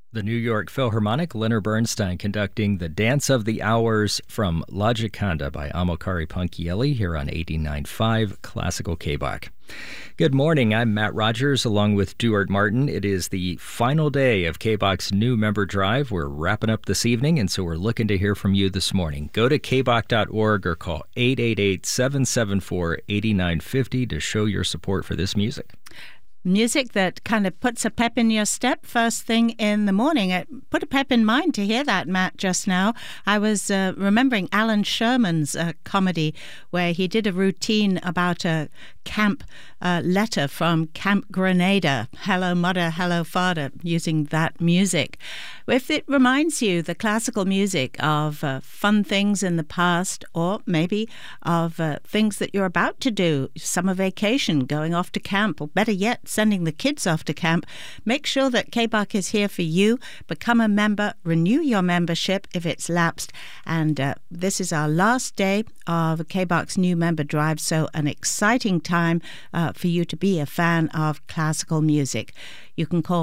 The New York Philharmonic, Leonard Bernstein conducting the Dance of the Hours from La Gioconda by Amilcare Ponchielli here on 89.5 Classical KBOC. Good morning, I'm Matt Rogers along with Stuart Martin. It is the final day of KBOC's new member drive. We're wrapping up this evening, and so we're looking to hear from you this morning. Go to kboc.org or call 888-774-8950 to show your support for this music. Music that kind of puts a pep in your step first thing in the morning. It put a pep in mine to hear that, Matt, just now. I was remembering Alan Sherman's comedy where he did a routine about a camp letter from Camp Grenada. Hello, Mother, hello, Father, using that music. If it reminds you, the classical music, of fun things in the past, or maybe of things that you're about to do, summer vacation, going off to camp, or better yet, sending the kids off to camp, make sure that KBOC is here for you. Become a member, renew your membership if it's lapsed, and this is our last day of KBOC's new member drive, so an exciting time for you to be a fan of classical music. You can call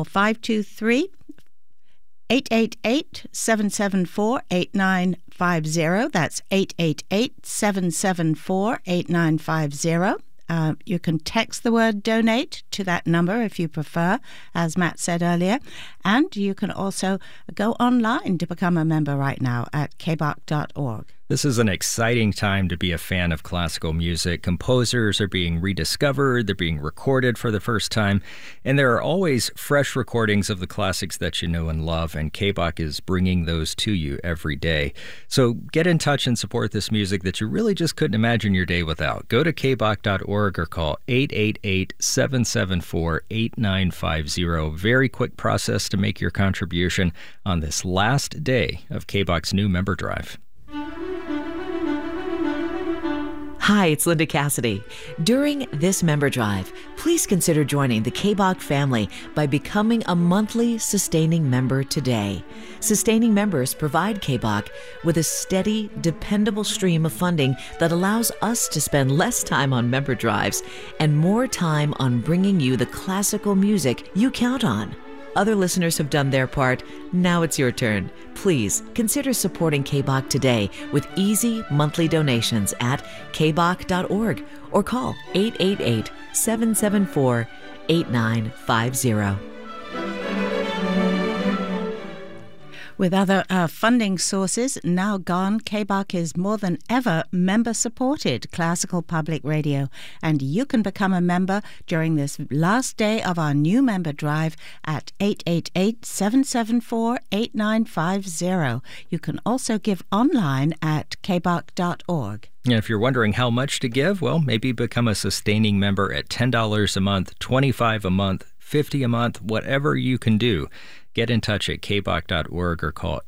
523-888-774-8950. That's 888-774-8950. You can text the word donate to that number if you prefer, as Matt said earlier. And you can also go online to become a member right now at kboc.org. This is an exciting time to be a fan of classical music. Composers are being rediscovered, they're being recorded for the first time, and there are always fresh recordings of the classics that you know and love, and KBOC is bringing those to you every day. So get in touch and support this music that you really just couldn't imagine your day without. Go to kboc.org or call 888-774-8950. Very quick process to make your contribution on this last day of KBOC's new member drive. Hi, it's Linda Cassidy. During this member drive, please consider joining the KBOC family by becoming a monthly sustaining member today. Sustaining members provide KBOC with a steady, dependable stream of funding that allows us to spend less time on member drives and more time on bringing you the classical music you count on. Other listeners have done their part. Now it's your turn. Please consider supporting KBOC today with easy monthly donations at kboc.org or call 888-774-8950. With other funding sources now gone, KBOC is more than ever member-supported classical public radio, and you can become a member during this last day of our new member drive at 888-774-8950. You can also give online at kboc.org. And if you're wondering how much to give, well, maybe become a sustaining member at $10 a month, $25 a month, $50 a month, whatever you can do. Get in touch at kboc.org or call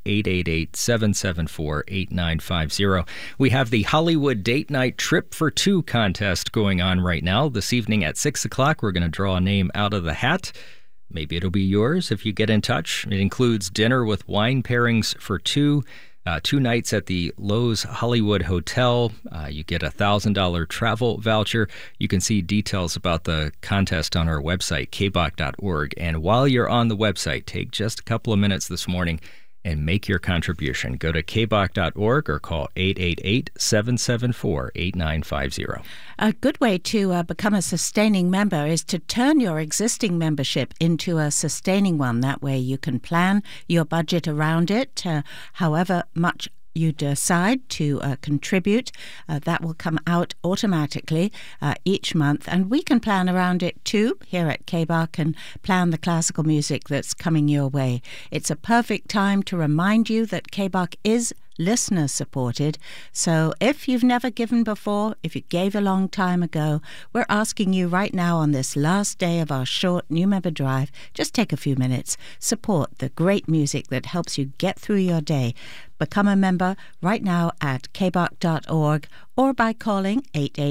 888-774-8950. We have the Hollywood Date Night Trip for Two contest going on right now. This evening at 6 o'clock, we're going to draw a name out of the hat. Maybe it'll be yours if you get in touch. It includes dinner with wine pairings for two. 2 nights at the Loews Hollywood Hotel. You get a $1,000 travel voucher. You can see details about the contest on our website, kboc.org. And while you're on the website, take just a couple of minutes this morning and make your contribution. Go to kboc.org or call 888-774-8950. A good way to become a sustaining member is to turn your existing membership into a sustaining one. That way you can plan your budget around it, however much you decide to contribute. That will come out automatically each month, and we can plan around it too here at KBOC and plan the classical music that's coming your way. It's a perfect time to remind you that KBOC is listener supported. So if you've never given before, if you gave a long time ago, we're asking you right now on this last day of our short new member drive, just take a few minutes, support the great music that helps you get through your day. Become a member right now at kboc.org or by calling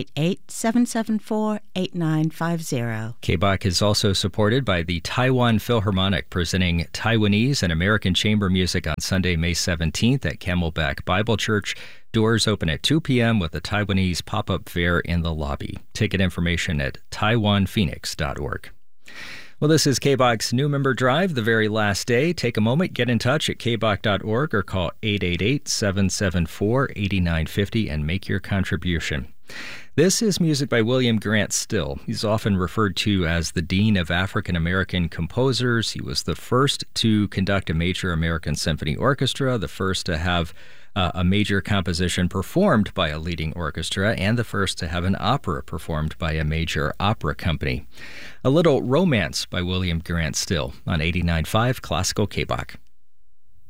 888-774-8950. KBOC is also supported by the Taiwan Philharmonic, presenting Taiwanese and American chamber music on Sunday, May 17th at Camelback Bible Church. Doors open at 2 p.m. with a Taiwanese pop-up fair in the lobby. Ticket information at taiwanphoenix.org. Well, this is KBOC's New Member Drive, the very last day. Take a moment, get in touch at kboc.org or call 888-774-8950 and make your contribution. This is music by William Grant Still. He's often referred to as the Dean of African American Composers. He was the first to conduct a major American symphony orchestra, the first to have a major composition performed by a leading orchestra, and the first to have an opera performed by a major opera company. A Little Romance by William Grant Still on 89.5 Classical KBOC.